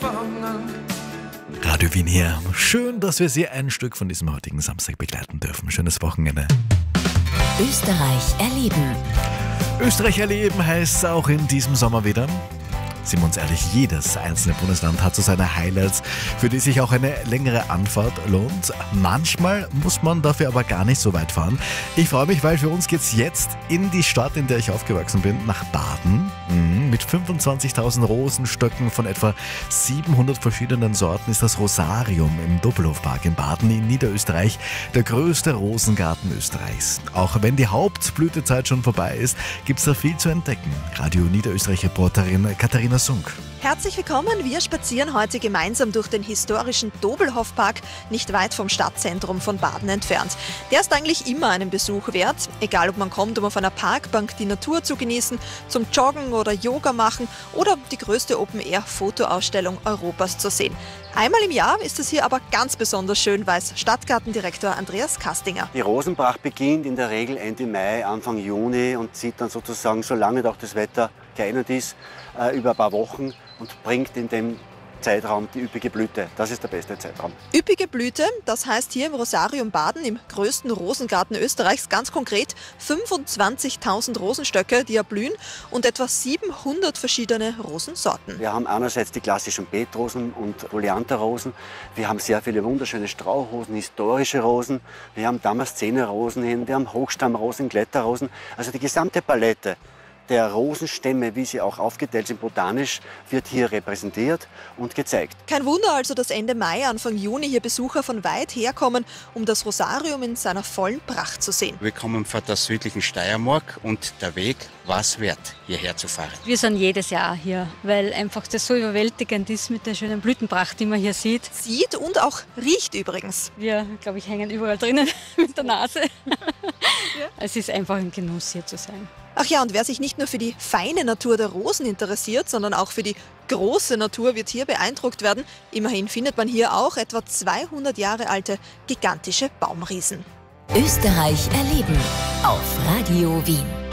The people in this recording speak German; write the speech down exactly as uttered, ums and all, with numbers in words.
Radio Wien hier. Schön, dass wir Sie ein Stück von diesem heutigen Samstag begleiten dürfen. Schönes Wochenende. Österreich erleben. Österreich erleben heißt auch in diesem Sommer wieder. Sind wir uns ehrlich, jedes einzelne Bundesland hat so seine Highlights, für die sich auch eine längere Anfahrt lohnt. Manchmal muss man dafür aber gar nicht so weit fahren. Ich freue mich, weil für uns geht's jetzt in die Stadt, in der ich aufgewachsen bin, nach Baden. Mhm. Mit fünfundzwanzigtausend Rosenstöcken von etwa siebenhundert verschiedenen Sorten ist das Rosarium im Doppelhofpark in Baden in Niederösterreich der größte Rosengarten Österreichs. Auch wenn die Hauptblütezeit schon vorbei ist, gibt's da viel zu entdecken. Radio Niederösterreich-Reporterin Katharina Sunk. Herzlich willkommen, wir spazieren heute gemeinsam durch den historischen Doppelhofpark, nicht weit vom Stadtzentrum von Baden entfernt. Der ist eigentlich immer einen Besuch wert, egal ob man kommt, um auf einer Parkbank die Natur zu genießen, zum Joggen oder Yoga machen oder die größte Open-Air-Fotoausstellung Europas zu sehen. Einmal im Jahr ist es hier aber ganz besonders schön, weiß Stadtgartendirektor Andreas Kastinger. Die Rosenpracht beginnt in der Regel Ende Mai, Anfang Juni und zieht dann sozusagen, solange auch das Wetter geeignet ist, über ein paar Wochen und bringt in dem Zeitraum die üppige Blüte. Das ist der beste Zeitraum. Üppige Blüte, das heißt hier im Rosarium Baden, im größten Rosengarten Österreichs, ganz konkret fünfundzwanzigtausend Rosenstöcke, die erblühen und etwa siebenhundert verschiedene Rosensorten. Wir haben einerseits die klassischen Beetrosen und Oleanderrosen. Wir haben sehr viele wunderschöne Strauchrosen, historische Rosen. Wir haben Damaszenerrosen hin, wir haben Hochstammrosen, Kletterrosen. Also die gesamte Palette der Rosenstämme, wie sie auch aufgeteilt sind botanisch, wird hier repräsentiert und gezeigt. Kein Wunder also, dass Ende Mai, Anfang Juni hier Besucher von weit herkommen, um das Rosarium in seiner vollen Pracht zu sehen. Wir kommen von der südlichen Steiermark und der Weg war es wert, hierher zu fahren. Wir sind jedes Jahr hier, weil einfach das so überwältigend ist mit der schönen Blütenpracht, die man hier sieht. Sieht und auch riecht übrigens. Wir, glaube ich, hängen überall drinnen mit der Nase. Ja. Es ist einfach ein Genuss, hier zu sein. Ach ja, und wer sich nicht nur für die feine Natur der Rosen interessiert, sondern auch für die große Natur, wird hier beeindruckt werden. Immerhin findet man hier auch etwa zweihundert Jahre alte gigantische Baumriesen. Österreich erleben auf Radio Wien.